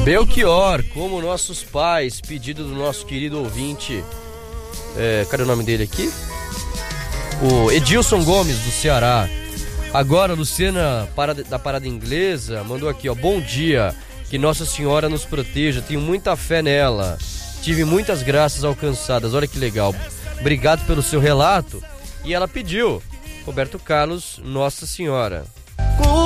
Belchior, como nossos pais, pedido do nosso querido ouvinte. Cadê o nome dele aqui? O Edilson Gomes, do Ceará. Agora, Luciana da Parada Inglesa mandou aqui, ó. Bom dia, que Nossa Senhora nos proteja, tenho muita fé nela. Tive muitas graças alcançadas, olha que legal. Obrigado pelo seu relato. E ela pediu, Roberto Carlos, Nossa Senhora.